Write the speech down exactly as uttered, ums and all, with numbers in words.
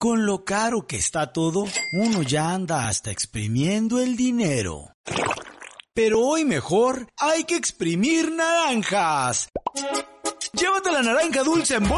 con lo caro que está todo, uno ya anda hasta exprimiendo el dinero. Pero hoy mejor hay que exprimir naranjas. Llévate la naranja dulce en bolsa.